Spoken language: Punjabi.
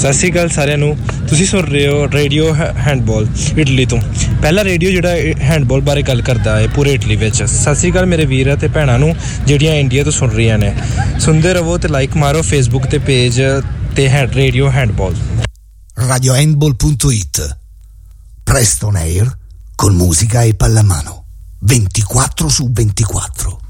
ਸਤਿ ਸ਼੍ਰੀ ਅਕਾਲ ਸਾਰਿਆਂ ਨੂੰ। ਤੁਸੀਂ ਸੁਣ ਰਹੇ ਹੋ ਰੇਡੀਓ ਹੈਂਡਬਾਲ ਇਟਲੀ ਤੋਂ, ਪਹਿਲਾ ਰੇਡੀਓ ਜਿਹੜਾ ਹੈਂਡਬਾਲ ਬਾਰੇ ਗੱਲ ਕਰਦਾ ਹੈ ਪੂਰੇ ਇਟਲੀ ਵਿੱਚ। ਸਤਿ ਸ਼੍ਰੀ ਅਕਾਲ ਮੇਰੇ ਵੀਰ ਅਤੇ ਭੈਣਾਂ ਨੂੰ ਜਿਹੜੀਆਂ ਇੰਡੀਆ ਤੋਂ ਸੁਣ ਰਹੀਆਂ ਨੇ। ਸੁਣਦੇ ਰਹੋ ਤੇ ਲਾਈਕ ਮਾਰੋ ਫੇਸਬੁੱਕ ਤੇ ਪੇਜ ਤੇ radio handball. radiohandball.it Presto on air con musica e pallamano 24 su 24.